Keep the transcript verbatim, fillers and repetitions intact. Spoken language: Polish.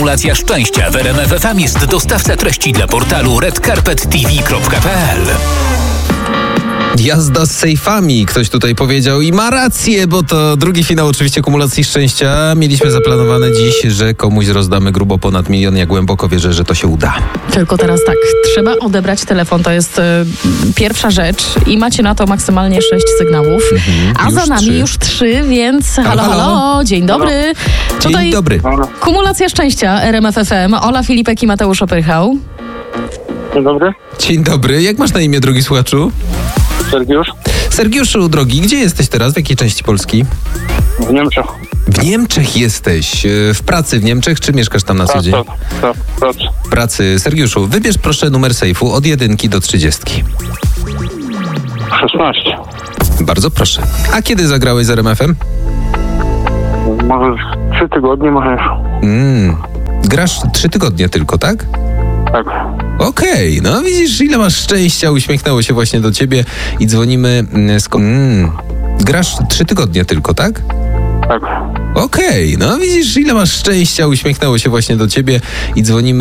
Kumulacja szczęścia w R M F F M jest dostawca treści dla portalu red carpet t v kropka p l. Jazda z sejfami, ktoś tutaj powiedział i ma rację, bo to drugi finał oczywiście kumulacji szczęścia. Mieliśmy zaplanowane dziś, że komuś rozdamy grubo ponad milion. Ja głęboko wierzę, że to się uda. Tylko teraz tak, trzeba odebrać telefon, to jest y, pierwsza rzecz i macie na to maksymalnie sześć sygnałów, mhm, a za nami trzy. już trzy, więc halo, Halo, halo, halo. dzień dobry. Dzień Tutaj dobry. kumulacja szczęścia, R M F F M, Ola Filipek i Mateusz Opychał. Dzień dobry, Dzień dobry. Jak masz na imię, drogi słuchaczu? Sergiusz. Sergiuszu, drogi, gdzie jesteś teraz? W jakiej części Polski? W Niemczech. W Niemczech jesteś. W pracy w Niemczech, czy mieszkasz tam na co Tak, dzień? tak, tak, pracy. W pracy. Sergiuszu, wybierz proszę numer sejfu od jedynki do trzydziestki. szesnaście. Bardzo proszę. A kiedy zagrałeś z R M F em? Może trzy tygodnie, może już. Mm. Grasz trzy tygodnie tylko, tak? Tak. Okej, okay, no widzisz, ile masz szczęścia, uśmiechnęło się właśnie do ciebie i dzwonimy z... Ko- mm. Grasz trzy tygodnie tylko, tak? Tak. Okej, okay, no widzisz, ile masz szczęścia, uśmiechnęło się właśnie do ciebie i dzwonimy